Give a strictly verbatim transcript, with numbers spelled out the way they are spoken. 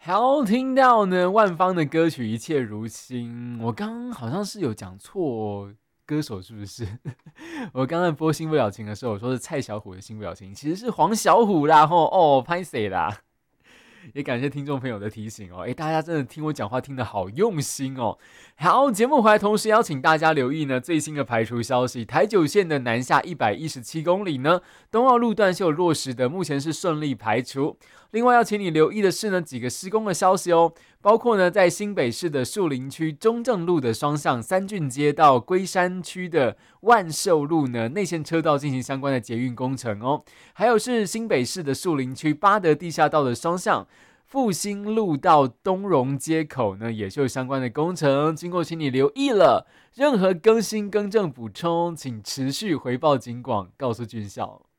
好，听到呢万芳的歌曲《一切如新》，我刚刚好像是有讲错歌手，是不是？我刚刚播新不了情的时候，我说是蔡小虎的新不了情，其实是黄小虎啦，吼哦，拍谁啦？也感谢听众朋友的提醒哦，诶，大家真的听我讲话听得好用心哦。好，节目回来同时邀请大家留意呢最新的排除消息，台九线的南下一百一十七公里呢，东澳路段是有落实的，目前是顺利排除。另外要请你留意的是呢几个施工的消息哦，包括呢在新北市的树林区中正路的双向三郡街到龟山区的万寿路呢内线车道进行相关的捷运工程哦，还有是新北市的树林区八德地下道的双向复兴路到东荣街口呢，也是有相关的工程，经过请你留意了。任何更新、更正、补充，请持续回报警广，告诉军校。